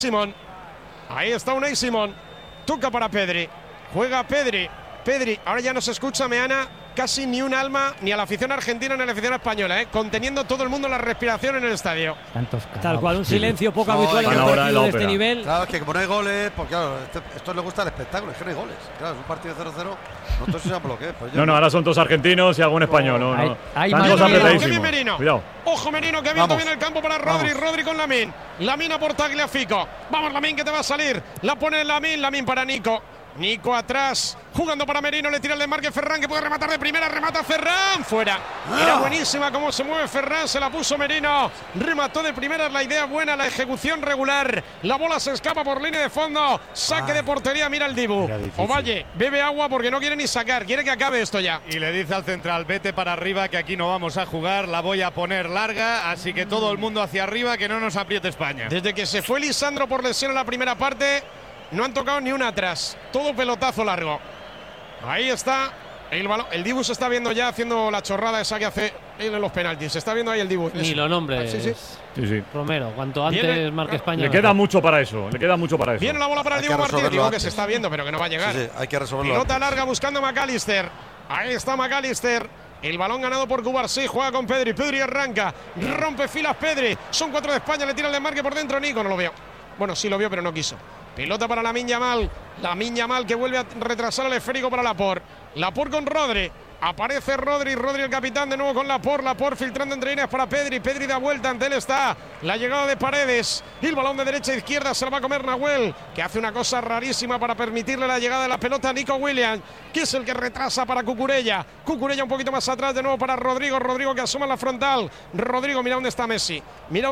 Simón. Ahí está Unai Simón. Toca para Pedri. Juega Pedri. Pedri, ahora ya no se escucha, Meana, casi ni un alma, ni a la afición argentina ni a la afición española, conteniendo todo el mundo la respiración en el estadio. Tal cual, un silencio poco habitual en un partido de este nivel. Claro, es que como no hay goles, pues claro, esto le gusta el espectáculo, es que no hay goles. Claro, es un partido 0-0, nosotros sabemos lo que es. Pues no, ahora son todos argentinos y algún español. No. Kevin Merino. Cuidado. Ojo Merino, que abierto bien el campo para Rodri. Rodri con Lamine. Lamine por Tagliafico. Vamos Lamine, que te va a salir. La pone Lamine. Lamine para Nico. Nico atrás, jugando para Merino, le tira el desmarque Ferran, que puede rematar de primera, remata Ferran, fuera. Era buenísima cómo se mueve Ferran, se la puso Merino, remató de primera, la idea buena, la ejecución regular, la bola se escapa por línea de fondo, saque de portería, mira el Dibu. Ovalle, bebe agua porque no quiere ni sacar, quiere que acabe esto ya. Y le dice al central, vete para arriba, que aquí no vamos a jugar, la voy a poner larga, así que todo el mumundo hacia arriba, que no nos apriete España. Desde que se fue Lisandro por lesión en la primera parte, no han tocado ni una atrás. Todo pelotazo largo. Ahí está el balón. El Dibu se está viendo ya haciendo la chorrada esa que hace en los penaltis. Se está viendo ahí el Dibu. Ni lo nombres. Sí. Romero, cuanto antes marque España. Le queda mucho para eso. Viene la bola para el Dibu Martínez. Digo que se está viendo, pero que no va a llegar. Sí, hay que resolverlo. Pelota larga buscando a McAllister. Ahí está McAllister. El balón ganado por Cubarsí, juega con Pedri. Pedri arranca, rompe filas Pedri. Son 4 de España, le tira el desmarque por dentro. Nico no lo vio. Bueno, sí lo vio, pero no quiso. Pelota para Lamine Yamal. Lamine Yamal que vuelve a retrasar el esférico para Laporte. Laporte con Rodri. Aparece Rodri. Rodri el capitán de nuevo con Laporte. Laporte filtrando entre líneas para Pedri. Pedri da vuelta. Ante él está la llegada de Paredes. Y el balón de derecha a izquierda se lo va a comer Nahuel, que hace una cosa rarísima para permitirle la llegada de la pelota a Nico Williams, que es el que retrasa para Cucurella. Cucurella un poquito más atrás de nuevo para Rodrigo. Rodrigo que asoma la frontal. Rodrigo, mira dónde está Messi.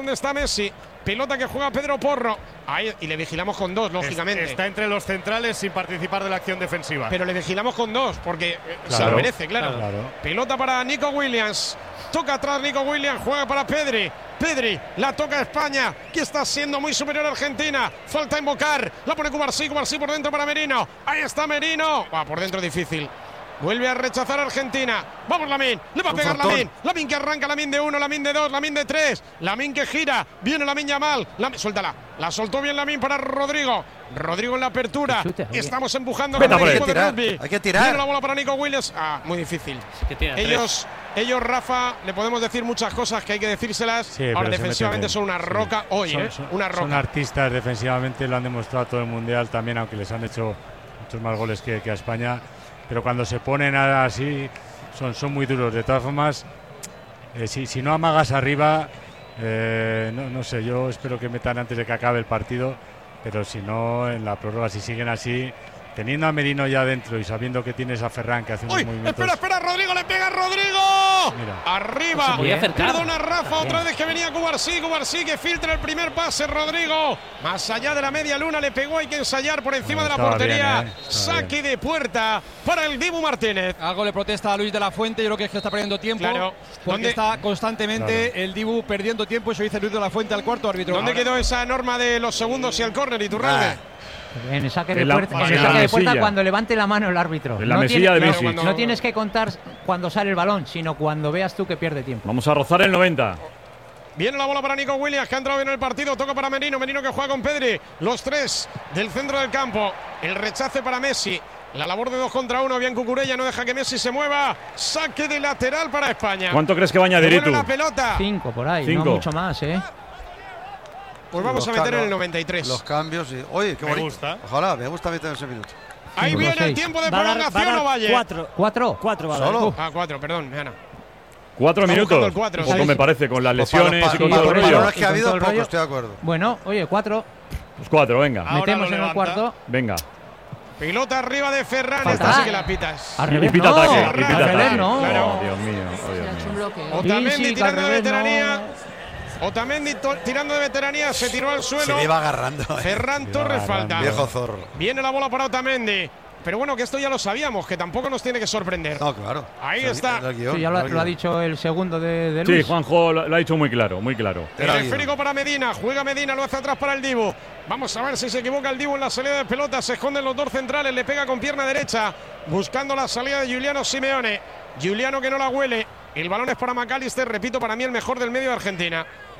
Pelota que juega Pedro Porro. Ahí, y le vigilamos con 2, lógicamente. Está entre los centrales sin participar de la acción defensiva. Pero le vigilamos con 2, porque se lo merece, claro. Pelota para Nico Williams. Toca atrás Nico Williams, juega para Pedri. Pedri, la toca España, que está siendo muy superior a Argentina. Falta invocar, la pone Cubarsí por dentro para Merino. Ahí está Merino. Por dentro difícil. Vuelve a rechazar a Argentina. Vamos Lamine, le va a pegar Lamine. Lamine que arranca, Lamine de 1, Lamine de 2, Lamine de 3. Lamine que gira, viene Lamine Yamal. Suéltala, la soltó bien Lamine para Rodrigo. Rodrigo en la apertura. Estamos empujando con el equipo de rugby. Hay que tirar. Viene la bola para Nico Williams. Muy difícil. Ellos, Rafa, le podemos decir muchas cosas que hay que decírselas. Sí, ahora defensivamente son una roca hoy, una roca. Son artistas defensivamente, lo han demostrado todo el Mundial también, aunque les han hecho muchos más goles que a España. Pero cuando se ponen así, son muy duros. De todas formas, si no amagas arriba, no sé, yo espero que metan antes de que acabe el partido. Pero si no, en la prórroga, si siguen así, teniendo a Merino ya dentro y sabiendo que tienes a Ferran que hace unos movimientos… Espera, Rodrigo, le pega Rodrigo. Mira. Arriba. Perdona Rafa, otra vez que venía Cubarsí que filtra el primer pase, Rodrigo. Más allá de la media luna, le pegó, hay que ensayar por encima de la portería. Bien, saque de puerta para el Dibu Martínez. Algo le protesta a Luis de la Fuente, yo creo que es que está perdiendo tiempo. Claro. Porque está constantemente el Dibu perdiendo tiempo, eso dice Luis de la Fuente al cuarto árbitro. ¿Dónde quedó esa norma de los segundos y el córner, Iturralde? En el saque de puerta, cuando levante la mano el árbitro. En la mesilla de Messi. No tienes que contar cuando sale el balón, sino cuando veas tú que pierde tiempo. Vamos a rozar el 90. Viene la bola para Nico Williams, que ha entrado bien en el partido. Toca para Merino que juega con Pedri. Los 3 del centro del campo. El rechace para Messi. La labor de 2 contra 1. Bien Cucurella, no deja que Messi se mueva. Saque de lateral para España. ¿Cuánto crees que va a añadir tú? La pelota. 5 por ahí, no mucho más, Pues vamos a meter en el 93. Los cambios y… Oye, qué bonito. Ojalá, me gusta meter ese minuto. Ahí viene el tiempo de prolongación, Ovalle. 4 ¿Solo? 4, perdón, Ana. 4 minutos. Poco me parece, con las lesiones y con todo el rollo. Es que ha habido poco, estoy de acuerdo. Bueno, oye, 4. Pues 4, venga. Metemos en el cuarto. Venga. Pelota arriba de Ferran, esta sí que la pitas. Y pita ataque. No. Claro. Dios mío. Otamendi tirando de veteranía. Otamendi tirando de veteranía, se tiró al suelo. Se le iba agarrando. Ferran Torres falta. Viejo zorro. Viene la bola para Otamendi. Pero bueno, que esto ya lo sabíamos, que tampoco nos tiene que sorprender. No, claro. Ahí está. Sí, ya lo ha dicho el segundo de Luis. Sí, Juanjo lo ha dicho muy claro, muy claro. El esférico para Medina, juega Medina, lo hace atrás para el Dibu. Vamos a ver si se equivoca el Dibu en la salida de pelota. Se esconden los 2 centrales, le pega con pierna derecha, buscando la salida de Giuliano Simeone. Giuliano que no la huele. El balón es para McAllister, repito, para mí el mejor del medio de Argentina.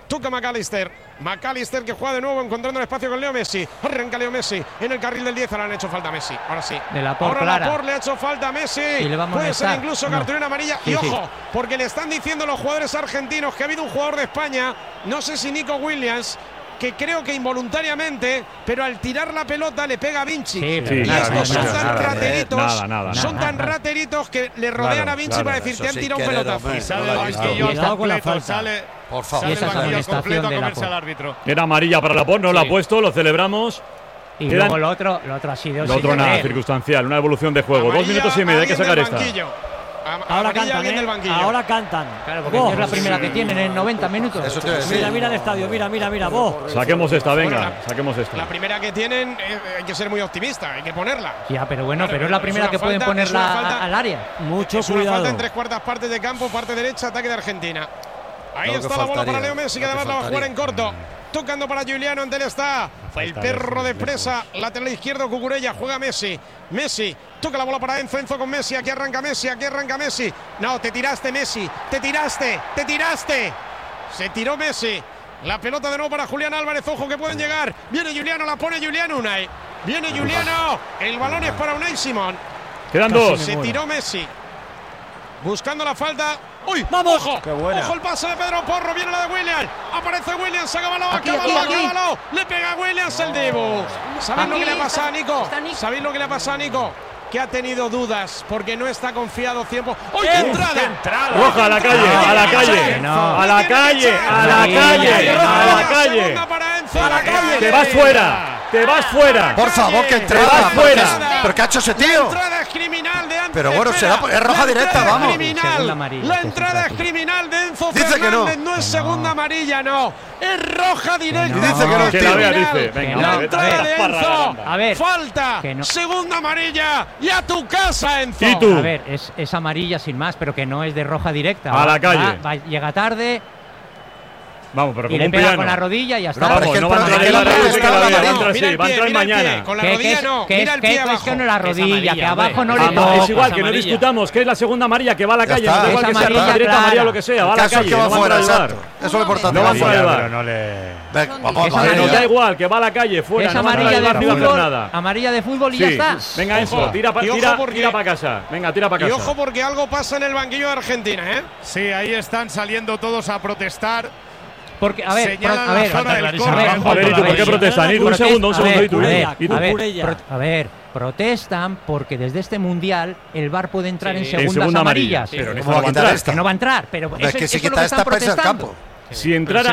Toca McAllister. McAllister que juega de nuevo encontrando el espacio con Leo Messi. Arranca Leo Messi en el carril del 10. Ahora le han hecho falta a Messi. Ahora sí. Ahora Laporte le ha hecho falta a Messi. Puede ser incluso cartulina amarilla. Y ojo, porque le están diciendo los jugadores argentinos que ha habido un jugador de España, no sé si Nico Williams, que creo que involuntariamente, pero al tirar la pelota le pega a Vinci. Estos son tan rateritos, son tan rateritos que le rodean a Vinci para decir, te han tirado un pelotazo. Y sale el banquillo completo, sale el banquillo completo a comerse al árbitro. Era amarilla para Laporte, no la ha puesto, lo celebramos. Y luego lo otro ha sido. Lo otro nada, circunstancial, una evolución de juego. 2 minutos y medio, hay que sacar esta. Ahora cantan, ahora cantan. Claro, porque es la primera que tienen en 90 minutos. Eso te decía. Mira el estadio, mira. Saquemos esta, venga, saquemos esta. La primera que tienen, hay que ser muy optimista, hay que ponerla. Ya, pero bueno, pero es la primera que pueden ponerla al área. Mucho cuidado. Una falta en 3/4 partes de campo, parte derecha, ataque de Argentina. Ahí está la bola para Leo Messi, que además la va a jugar en corto. Tocando para Giuliano, ante él está el perro de presa, lateral izquierdo Cucurella, juega Messi. Messi, toca la bola para Enzo con Messi, aquí arranca Messi. No, te tiraste Messi, te tiraste. Se tiró Messi. La pelota de nuevo para Julián Álvarez, ojo que pueden llegar. Viene Giuliano, la pone Giuliano, Unai. Viene Giuliano, el balón es para Unai Simón. Quedan 2. Se tiró Messi. Buscando la falta. ¡Uy! ¡Vamos! ¡Ojo! ¡Ojo el pase de Pedro Porro! Viene la de Williams. Aparece Williams. Acábalo. Le pega a Williams el Dibu. ¿Sabéis lo que le ha pasado a Nico? ¿Sabéis lo que le ha pasado a Nico? Que ha tenido dudas porque no está confiado 100%. ¡Uy, qué entrada! Roja, a la calle. Te vas fuera. Por favor, que entrada. Te vas fuera. ¿Pero qué ha hecho ese tío? La entrada es criminal de Enzo. Pero bueno, es roja directa, vamos. La entrada es criminal de Enzo Fernández. No es segunda amarilla, no. Es roja directa. Dice que no. Que la vea, dice. Venga, la entrada de Enzo. A ver. Falta. Segunda amarilla. Y a tu casa, Enzo. ¿Y tú? A ver, es amarilla sin más, pero que no es de roja directa. A la calle. Llega tarde. Vamos, pero y le pega con la rodilla y ya está. Vamos, no va a entrar va a entrar mañana. Con la rodilla no. Mira el pie abajo. Que no la rodilla, que abajo no le toca. Es igual, que no discutamos, que es la segunda amarilla que va a la calle. No da igual que sea roja directa, amarilla o lo que sea. Va a la calle, no va a ayudar. Eso es lo importante. No va a ayudar. Nos da igual, que va a la calle, fuera. Es amarilla de fútbol y ya está. Venga, Enzo, tira para casa. Venga, tira para casa. Y ojo porque algo pasa en el banquillo de Argentina, ¿eh? Sí, ahí están saliendo todos a protestar. Porque, a ver, ¿por qué protestan? Un segundo, A ver, protestan porque desde este mundial el VAR puede entrar en segundas amarillas. Pero no va a entrar, pero es que si quita esta pesa el campo. Si entrara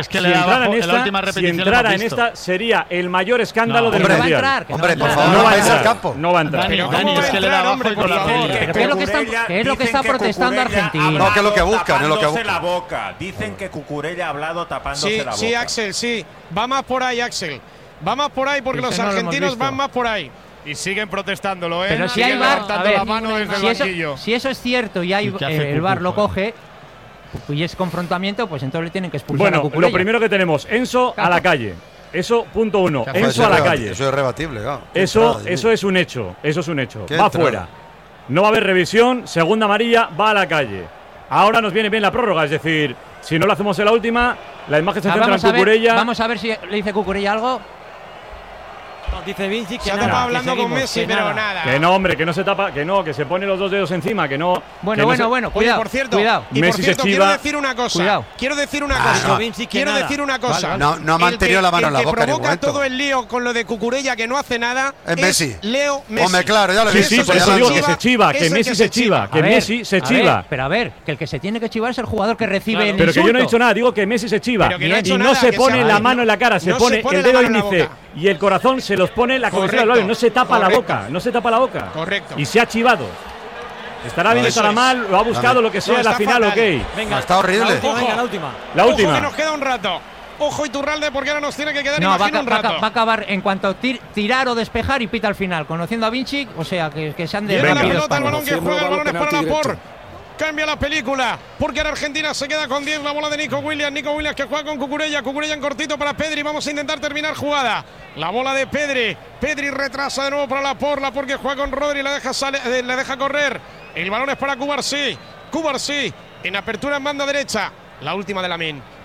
en esta sería el mayor escándalo del mundial. Hombre, por favor, no va a entrar al campo. No va a entrar. Dani, es que le da abajo y con la ¿Qué es lo que está protestando Argentina? No, que es lo que buscan, es lo que buscan. La boca. Dicen que Cucurella ha hablado tapándose la boca. Sí, Axel, sí. Va más por ahí, Axel. Va más por ahí porque los argentinos van más por ahí. Y siguen protestándolo, ¿eh? Pero si hay VAR, la mano desde el banquillo. Si eso es cierto y el VAR lo coge y es confrontamiento, pues entonces le tienen que expulsar a Cucurella. Bueno, lo primero que tenemos, Enzo a la calle. Eso, punto 1. Enzo a la calle. Eso es rebatible, claro. Eso es un hecho. Va fuera. No va a haber revisión. Segunda amarilla, va a la calle. Ahora nos viene bien la prórroga. Es decir, si no lo hacemos en la última, la imagen se centra en Cucurella. Vamos a ver si le dice Cucurella algo. Dice Vinci que se tapa hablando con Messi, pero nada. Que no, hombre, que no se tapa, que se pone los dos dedos encima, que no. Bueno, cuidado. Oye, por cierto, Messi se chiva. Quiero decir una cosa. No ha mantenido la mano en la boca. El que provoca todo el lío con lo de Cucurella, que no hace nada, es Messi. Leo Messi. Hombre, claro, ya lo he visto. Sí, por eso digo que se chiva, que Messi se chiva, que Messi se chiva. Pero a ver, que el que se tiene que chivar es el jugador que recibe el insulto. Pero que yo no he dicho nada, digo que Messi se chiva. Y no se pone la mano en la cara, se pone el dedo índice y el corazón se los pone la cabeza del labio, no se tapa la boca, Correcto. Y se ha chivado. Estará bien, estará mal, lo ha buscado, lo que sea, la final, ok. Venga, está horrible. La última. Ojo que nos queda un rato. Ojo Iturralde, porque ahora nos tiene que quedar, imagino, un rato. Va a acabar en cuanto tirar o despejar y pita al final. Conociendo a Vinci, o sea, que se han de. Llega la pelota, el balón que juega, el balón es para Laporte. Cambia la película, porque ahora Argentina se queda con 10, la bola de Nico Williams que juega con Cucurella en cortito para Pedri, vamos a intentar terminar jugada, la bola de Pedri retrasa de nuevo para Laporte que juega con Rodri, le deja correr, el balón es para Cubarsí, en apertura en banda derecha, la última de Lamine.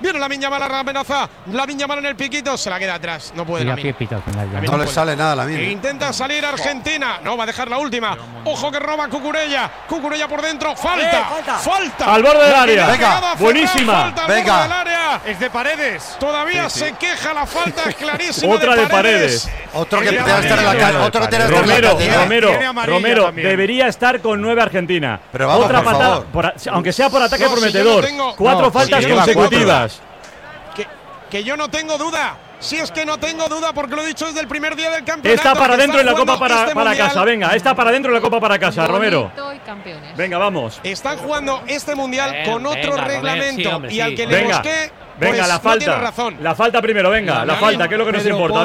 Viene Lamine Yamal a la amenaza. Lamine Yamal en el piquito. Se la queda atrás. No puede. No le sale nada a Lamine. Intenta salir Argentina. No, va a dejar la última. Ojo que roba Cucurella. Cucurella por dentro. Falta. Al borde del área. Venga. Buenísima. Venga. Es de Paredes. Todavía se queja. La falta es clarísima. Otra de Paredes. Otro que tiene que estar en la calle. Otro que tiene que estar en la calle. Romero debería estar con 9 Argentina. Pero vamos, otra por patada, aunque sea por ataque prometedor. 4 faltas consecutivas. Que yo no tengo duda. Si es que no tengo duda, porque lo he dicho desde el primer día del campeonato. Está para adentro en la Copa para casa. Venga, está para adentro en la Copa para casa, Romero. Venga, vamos. Están jugando este mundial con otro reglamento. Romero, y al que le busqué, venga, pues, la falta. No tiene razón. La falta primero, venga, la falta, que es lo que nos importa.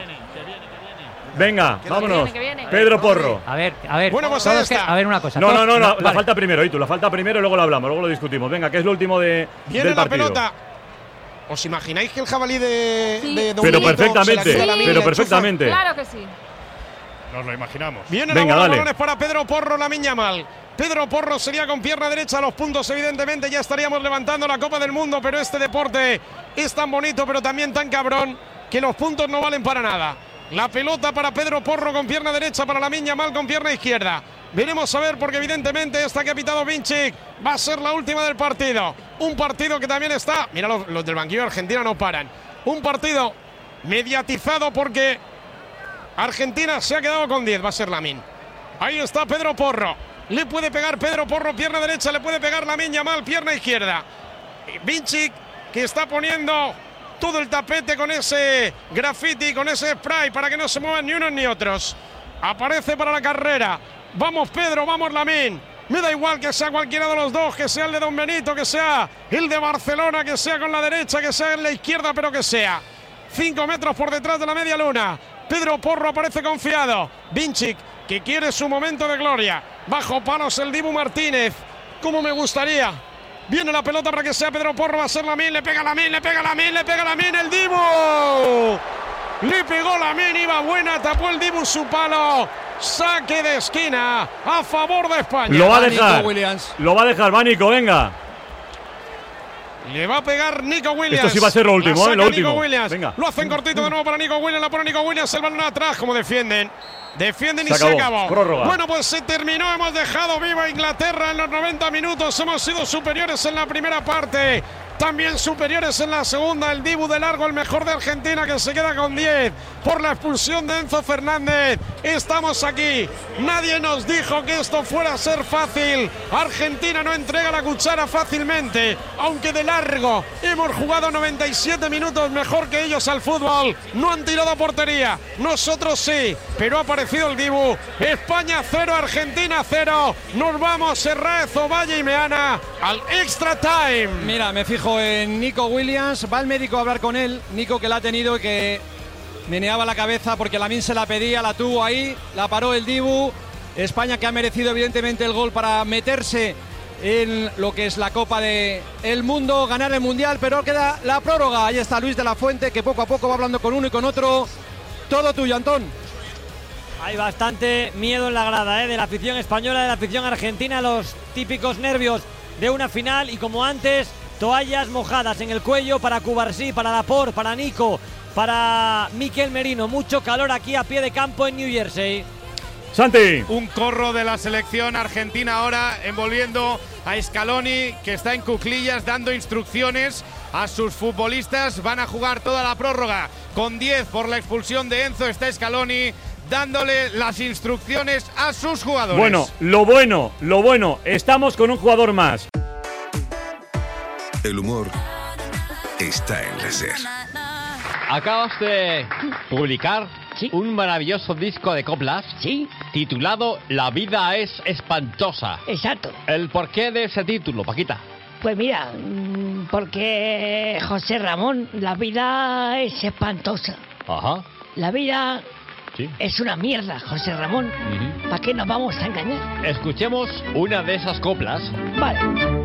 Venga, vámonos. Pedro Porro. A ver. Bueno, pues ahí está. A ver, una cosa. No, la falta primero, y tú, la falta primero y luego lo hablamos, luego lo discutimos. Venga, que es lo último del partido. Viene la pelota. ¿Os imagináis que el jabalí de Pero perfectamente. Claro que sí. Nos lo imaginamos. Viene los balones para Pedro Porro, Lamine Yamal. Pedro Porro sería con pierna derecha a los puntos, evidentemente ya estaríamos levantando la Copa del Mundo, pero este deporte es tan bonito, pero también tan cabrón, que los puntos no valen para nada. La pelota para Pedro Porro con pierna derecha, para Lamine Yamal con pierna izquierda. Veremos a ver, porque evidentemente esta que ha pitado Vinicic va a ser la última del partido. Un partido que también está… Mira, los del banquillo de Argentina no paran. Un partido mediatizado porque Argentina se ha quedado con 10. Va a ser Lamine. Ahí está Pedro Porro. Le puede pegar Pedro Porro, pierna derecha. Le puede pegar Lamine Yamal, pierna izquierda. Vinicic, que está poniendo todo el tapete con ese graffiti, con ese spray, para que no se muevan ni unos ni otros. Aparece para la carrera. Vamos Pedro, vamos Lamine. Me da igual que sea cualquiera de los dos, que sea el de Don Benito, que sea el de Barcelona, que sea con la derecha, que sea en la izquierda, pero que sea 5 metros por detrás de la media luna. Pedro Porro aparece confiado. Vinicic, que quiere su momento de gloria. Bajo palos el Dibu Martínez. Como me gustaría. Viene la pelota para que sea Pedro Porro, va a ser Lamine, le pega Lamine, el Dibu. Le pegó Lamine, iba buena, tapó el Dibu su palo. Saque de esquina a favor de España. Lo va a dejar, va Nico, venga. Le va a pegar Nico Williams. Esto sí va a ser lo último, lo último. Nico Williams. Venga. Lo hacen cortito de nuevo para Nico Williams. La pone Nico Williams. El balón atrás. Como defienden. Defienden y se acabó. Prórroga. Bueno, pues se terminó. Hemos dejado viva Inglaterra en los 90 minutos. Hemos sido superiores en la primera parte. También superiores en la segunda. El Dibu de largo, el mejor de Argentina, que se queda con 10 por la expulsión de Enzo Fernández. Estamos aquí. Nadie nos dijo que esto fuera a ser fácil. Argentina no entrega la cuchara fácilmente, aunque de largo. Hemos jugado 97 minutos mejor que ellos al fútbol. No han tirado a portería. Nosotros sí, pero ha aparecido el Dibu. España 0, Argentina 0. Nos vamos, Serraez, Ovalle y Meana al extra time. Mira, me fijo en Nico Williams, va el médico a hablar con él, Nico, que la ha tenido y que meneaba la cabeza porque Lamine se la pedía, la tuvo ahí, la paró el Dibu. España, que ha merecido evidentemente el gol para meterse en lo que es la Copa del Mundo, ganar el Mundial, pero queda la prórroga. Ahí está Luis de la Fuente, que poco a poco va hablando con uno y con otro. Todo tuyo, Antón. Hay bastante miedo en la grada, de la afición española, de la afición argentina, los típicos nervios de una final, y como antes, toallas mojadas en el cuello para Cubarsí, para Laporte, para Nico, para Mikel Merino. Mucho calor aquí a pie de campo en New Jersey. Santi. Un corro de la selección argentina ahora envolviendo a Scaloni, que está en cuclillas dando instrucciones a sus futbolistas. Van a jugar toda la prórroga con 10 por la expulsión de Enzo. Está Scaloni dándole las instrucciones a sus jugadores. Bueno, lo bueno, estamos con un jugador más. El humor está en la SER. Acabas de publicar un maravilloso disco de coplas titulado La vida es espantosa. Exacto. ¿El porqué de ese título, Paquita? Pues mira, porque José Ramón, la vida es espantosa. Ajá. La vida es una mierda, José Ramón. ¿Para qué nos vamos a engañar? Escuchemos una de esas coplas. Vale.